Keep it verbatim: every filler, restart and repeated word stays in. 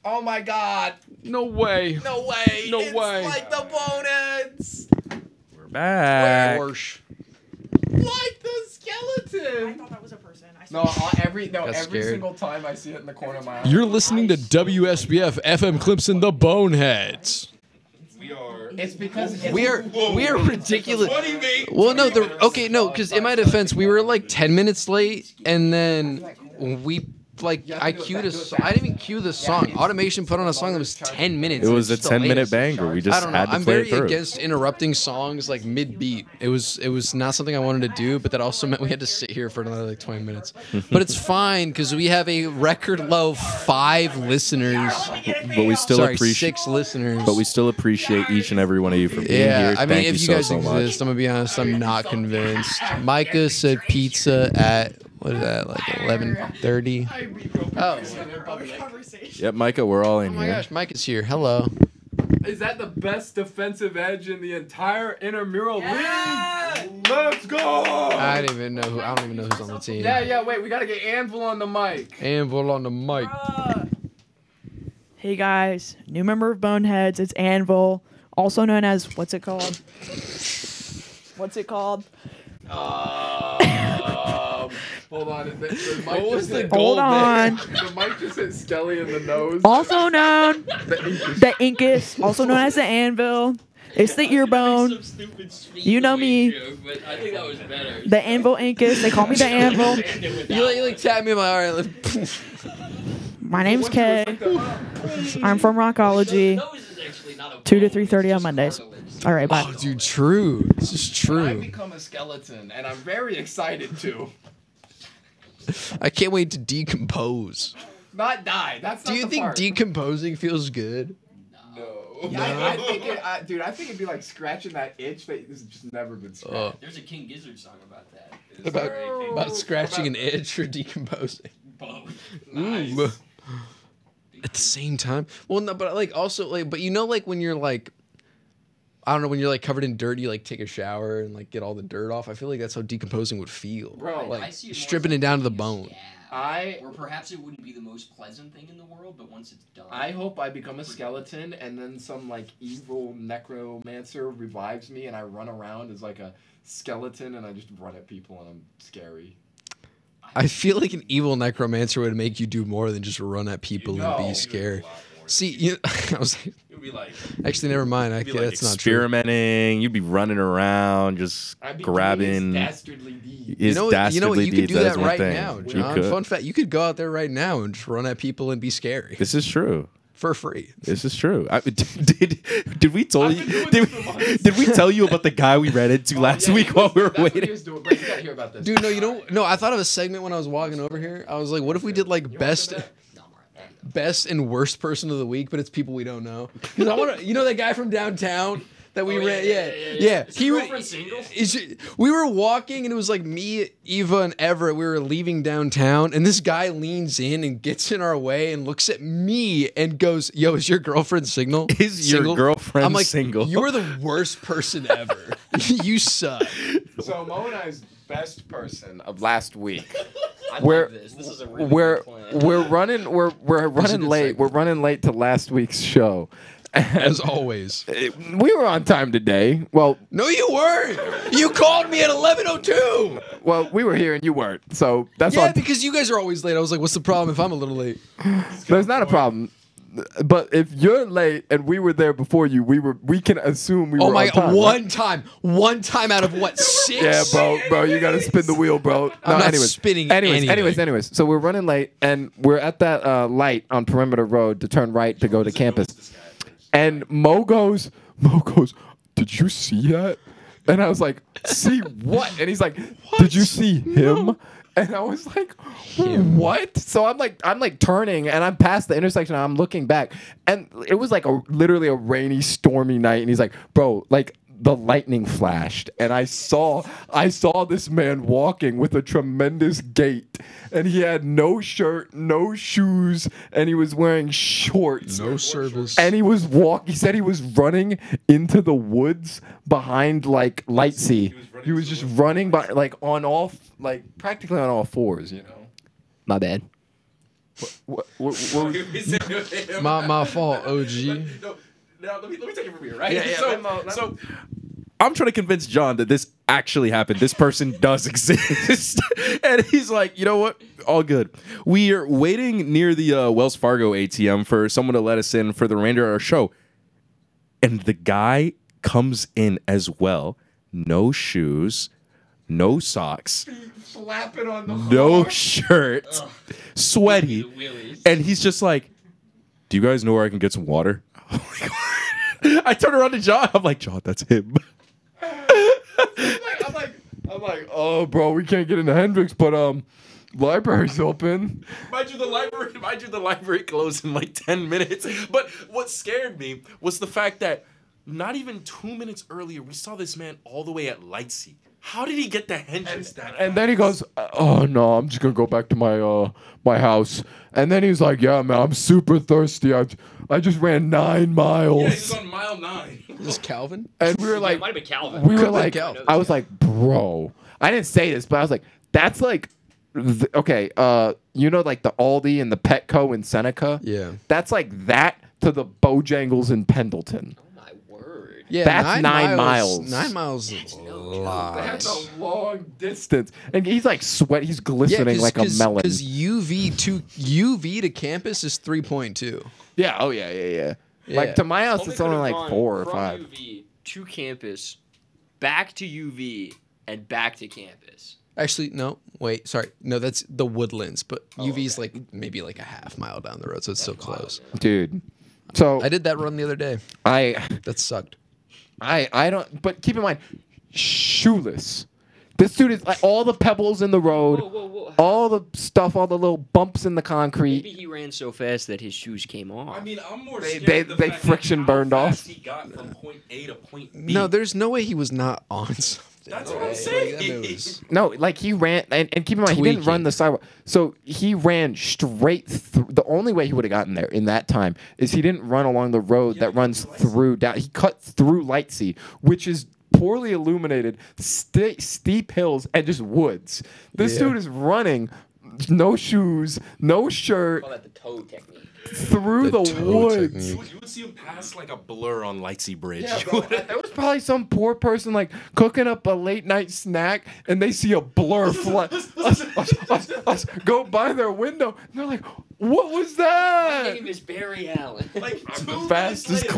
Oh my god. No way. No way. No it's way. like the Boneheads. We're back. Worse. Like the I skeleton. thought that was a person. I No, uh, every no Got every scared. single time I see it in the corner of my eye. You're listening to W S B F F M Clemson, the Boneheads. We are. It's because it's, We are we are ridiculous. What do you mean? Well, no, the okay, no, because in my defense, we were like ten minutes late, and then we like I queued a song. I didn't even cue the song. Automation put on a song that was ten minutes. It was a It's just ten minute latest. banger. We just I don't know. had to I'm play very it through. against interrupting songs like mid beat. It was it was not something I wanted to do, but that also meant we had to sit here for another like twenty minutes. But it's fine because we have a record low five listeners. But we still Sorry, appreciate. six listeners. But we still appreciate each and every one of you for being Yeah, here. I mean, Thank if you you so, guys so much. exist, I'm gonna be honest, I'm not convinced. Micah said pizza at what is that, like eleven thirty? Oh, Conversation. Yep, Micah, we're all in oh my here. gosh, Micah's here. Hello. Is that the best defensive edge in the entire intramural Yeah! league? Let's go! I don't even know who. I don't even know who's on the team. Yeah, yeah, wait, we gotta get Anvil on the mic. Anvil on the mic. Bruh. Hey guys, new member of Boneheads. It's Anvil, also known as what's it called? What's it called? Um, hold on. The, the mic What was just the hit, goal Hold on. the mic just hit Skelly in the nose. Also known the Incus, also known as the Anvil. It's the ear bone. You know me. But I think that was better. The Anvil Incus. They call me the Anvil. You like, you like tap me in my all right. My name's Kay. I'm from Rockology. Two to three thirty on Mondays. All right, bye. Oh, dude, true. This is I true. become a skeleton, and I'm very excited to I can't wait to decompose. not die. That's not Do you the think part. decomposing feels good? No. Yeah, I, I think it, I, dude. I think it'd be like scratching that itch that has just never been scratched. Oh. There's a King Gizzard song about that. It's About, very- about scratching an itch or decomposing. Both. Ooh. At the same time. Well, no, but like also like, but you know, like when you're like, I don't know, when you're like covered in dirt, you like take a shower and like get all the dirt off. I feel like that's how decomposing would feel. Bro, I like see it more stripping as it down to the like bone. a scab. I Or perhaps it wouldn't be the most pleasant thing in the world, but once it's done. I hope I become a skeleton, and then some like evil necromancer revives me, and I run around as like a skeleton, and I just run at people, and I'm scary. I feel like an evil necromancer would make you do more than just run at people You and know. be scared. See, you, I was You'll be like, actually never mind. I You'd be can't, like that's not true. experimenting. You'd be running around, just I'd be grabbing doing his dastardly deed. his You know, what- you know what? dastardly You could deeds. do That that is one right thing. now, You John. could. Fun fact: you could go out there right now and just run at people and be scary This is true. for free. This is true. I, did did we tell I've you? been doing Did, this for months. did we tell you about the guy we ran into last Yeah, week he while was- we were that's what he waiting? was doing. Bro, you gotta hear about this. Dude, no, you don't. No, I thought of a segment when I was walking over here. I was like, what if we did like best, best and worst person of the week, but it's people we don't know? Because I want to, you know, that guy from downtown that we Oh, yeah, ran. yeah, Yeah, yeah, yeah. yeah, yeah. Is He your wa- girlfriend single? is- we were walking and it was like me, Eva, and Everett. We were leaving downtown, and this guy leans in and gets in our way and looks at me and goes, "Yo, is your girlfriend single? Is your Single?" girlfriend I'm like, single? You are the worst person ever. You suck. So Mo and I's best person of last week. I We're like this. This is a really we're good plan. we're running we're we're running good late. segment. We're running late to last week's show. As always. We were on time today. Well, No, you weren't. You called me at eleven oh two. well, we were here and you weren't. So that's Yeah, on. because you guys are always late. I was like, what's the problem if I'm a little late? There's not a problem. But if you're late and we were there before you, we were we can assume we Oh were my on time. god, right? one time. One time out of what, six? Yeah, bro, bro, you gotta spin the wheel, bro. No, I'm not anyways, spinning anyways, anything. anyways, anyways. So we're running late, and we're at that uh, light on Perimeter Road to turn right to go to campus. And Mo goes, Mo goes, did you see that? And I was like, see what? And he's like, did you see him? And I was like, what? So I'm like, I'm like turning, and I'm past the intersection, and I'm looking back, and it was like a literally a rainy, stormy night. And he's like, bro, like the lightning flashed, and I saw, I saw this man walking with a tremendous gait, and he had no shirt, no shoes, and he was wearing shorts. No service. And he was walk. He said he was running into the woods behind like Lightsea. He was just running by like on all like practically on all fours. You know. My bad. What, what, what, My my fault, O G. No, now let me let me take it from here, right? Yeah, yeah, so, let me- let- so I'm trying to convince John that this actually happened. This person does exist, and he's like, you know what? All good. We are waiting near the uh, Wells Fargo A T M for someone to let us in for the remainder of our show, and the guy comes in as well. No shoes, no socks, flapping on the no shirt, sweaty, and he's just like, "Do you guys know where I can get some water?" I turn around to John. I'm like, "John, that's him." I'm like, I'm like, oh, bro, we can't get into Hendrix, but um, library's open. Mind you, the library, mind you, the library closed in like ten minutes. But what scared me was the fact that not even two minutes earlier, we saw this man all the way at Lightsey. How did he get to Hendrix that And then he goes, oh no, I'm just gonna go back to my uh my house. And then he's like, yeah, man, I'm super thirsty. I, I just ran nine miles. Yeah, he's on mile nine. Is this Calvin? And we were Yeah, like, it might have been Calvin. we were Could've been like, Calvin. I was like, bro, I didn't say this, but I was like, that's like, th- okay, uh, you know, like the Aldi and the Petco in Seneca. Yeah. That's like that to the Bojangles in Pendleton. Oh my word. Yeah, That's nine miles. Nine miles is a lot. That's a long distance, and he's like sweat. He's glistening like a melon. Because U V to U V to campus is three point two. Yeah. Oh yeah. Yeah. Yeah. Yeah. Like to my house, it's only could've like gone four or from five. U V to campus, back to U V, and back to campus. Actually, no. Wait, sorry. No, that's the Woodlands, but Oh, U V is like maybe like a half mile down the road, so it's still close. Dude. So I did that run the other day. I, That sucked. I, I don't. But keep in mind, shoeless. This dude is like all the pebbles in the road, Whoa, whoa, whoa. all the stuff, all the little bumps in the Maybe concrete. he ran so fast that his shoes came off. I mean, I'm more They- scared they- of the they fact friction that how burned off. fast He got from point A to point B. No, there's no way he was not on something. That's No what I'm way. saying. Like, that was- No, like he ran, and, and keep in mind, he didn't run Tweaking. the sidewalk. So he ran straight through. The only way he would have gotten there in that time is he didn't run along the road that runs through down. He cut through Lightsey, which is poorly illuminated, st- steep hills, and just woods. This Yeah. dude is running, no shoes, no shirt, call that the toe technique. through the, The toe woods. technique. You would, you would see him pass like a blur on Lightsey Bridge. Yeah, bro, there was probably some poor person like cooking up a late night snack, and they see a blur fly, us, us, us, us go by their window, and they're like, "What was My that?" name is Barry Allen. like two the minutes fastest later,